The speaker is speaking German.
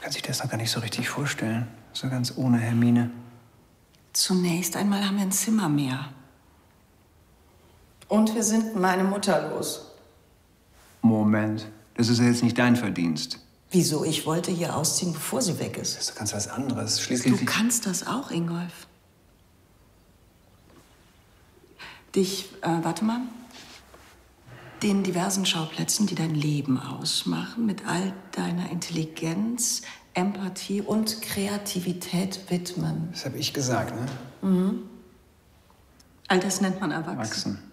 kann sich das noch gar nicht so richtig vorstellen. So ganz ohne Hermine. Zunächst einmal haben wir ein Zimmer mehr. Und wir sind meine Mutter los. Moment, das ist ja jetzt nicht dein Verdienst. Wieso? Ich wollte hier ausziehen, bevor sie weg ist. Das ist doch ganz was anderes. Schließlich... Du kannst das auch, Ingolf. Warte mal, den diversen Schauplätzen, die dein Leben ausmachen, mit all deiner Intelligenz, Empathie und Kreativität widmen. Das habe ich gesagt, ne? Mhm. All das nennt man erwachsen. Erwachsen.